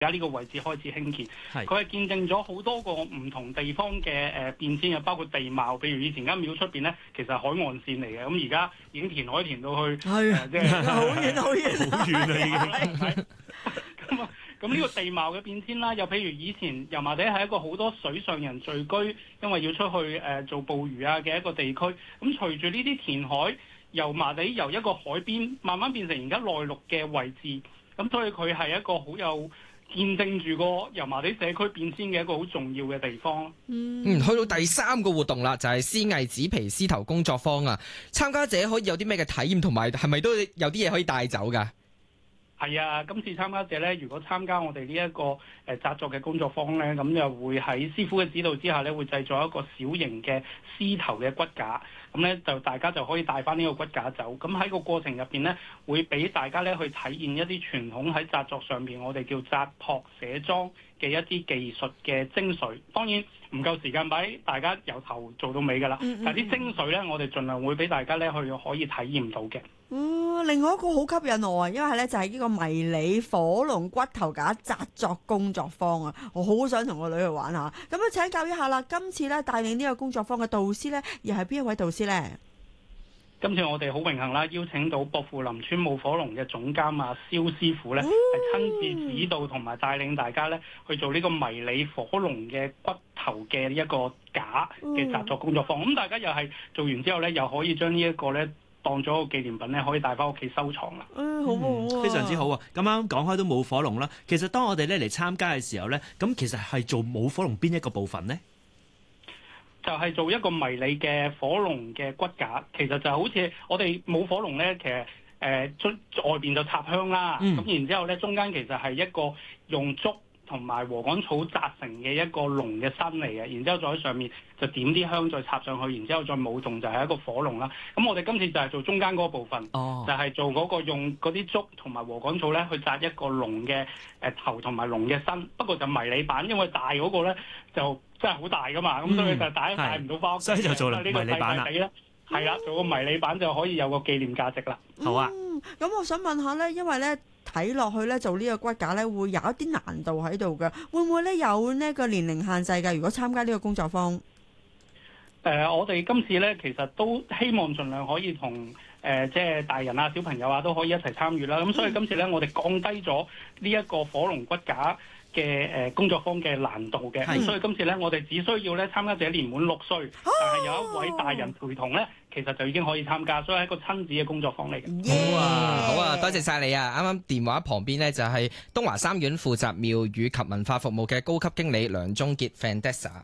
而家呢個位置開始興建，佢係見證咗好多個唔同地方嘅變遷啊，包括地貌，譬如以前間廟出邊咧，其實係海岸線嚟嘅，咁而家已經填海填到去，即係好遠好遠好遠啦已經。咁呢個地貌嘅變遷啦，又譬如以前油麻地係一個好多水上人聚居，因為要出去做捕魚啊嘅一個地區。咁隨住呢啲填海，油麻地由一個海邊慢慢變成而家內陸嘅位置，咁所以佢係一個好有見證住個油麻地社區變遷嘅一個好重要嘅地方。 去到第三個活動啦，就係絲藝紙皮獅頭工作坊啊！參加者可以有啲咩嘅體驗，同埋係咪都有啲嘢可以帶走㗎？ 係啊，今次參加者咧，如果參加我哋呢一個紮作嘅工作坊咧，咁就會喺師傅嘅指導之下咧，會製作一個小型嘅獅頭嘅骨架，咁咧就大家就可以帶翻呢個骨架走。咁喺個過程入邊咧，會俾大家咧去體驗一啲傳統喺紮作上邊我哋叫紮撲寫裝嘅一啲技術嘅精髓。當然唔夠時間俾大家由頭做到尾㗎啦，但係啲精髓咧，我哋盡量會俾大家咧去可以體驗到嘅。 另外一個好吸引我啊，因為咧就係呢個迷你火龍骨頭架紮作工作坊啊，我好想同個女去玩下。咁啊，請教一下啦，今次咧帶領呢個工作坊嘅導師咧，又係邊一位導師咧？ 今次我哋好榮幸啦，邀請到薄扶林村舞火龍嘅總監蕭師傅咧，係親自指導同埋帶領大家咧去做呢個迷你火龍嘅骨頭嘅一個架嘅紮作工作坊。咁大家又係做完之後咧，又可以將呢一個咧當咗個紀念品咧，可以帶翻屋企收藏啦。 非常之好啊！咁啱講開都舞火龍啦。其實當我哋咧嚟參加嘅時候咧，咁其實係做舞火龍邊一個部分呢？ 就係做一個迷你嘅火龍嘅骨架，其實就好似我哋舞火龍咧，其實外邊就插香啦，咁然之後咧中間其實係一個用竹同埋禾稈草紮成嘅一個龍嘅身嚟嘅，然之後再喺上面就點啲香再插上去，然之後再舞動就係一個火龍啦。咁我哋今次就係做中間嗰部分，就係做嗰個用嗰啲竹同埋禾稈草咧去紮一個龍嘅頭同埋龍嘅身，不過就迷你版，因為大嗰個咧就真係好大噶嘛，咁所以就帶唔到翻屋企， 所以就做迷你版啦。 係啦，做個迷你版就可以有個紀念價值啦。 好啊。 咁我想問下咧，因為咧睇落去咧做呢個骨架咧會有一啲難度喺度嘅，會唔會咧有呢個年齡限制嘅？如果參加呢個工作坊？ 我哋今次咧其實都希望盡量可以同即係大人啊、小朋友啊都可以一齊參與啦。咁所以今次咧我哋降低咗呢一個火龍骨架嘅工作坊嘅難度嘅，所以今次咧我哋只需要咧參加者年滿6歲，但係有一位大人陪同咧，其實就已經可以參加，所以係一個親子嘅工作坊嚟嘅。 好啊，多謝晒你啊！啱啱電話旁邊咧就係東華三院負責廟宇及文化服務嘅高級經理梁宗傑 Fandessa。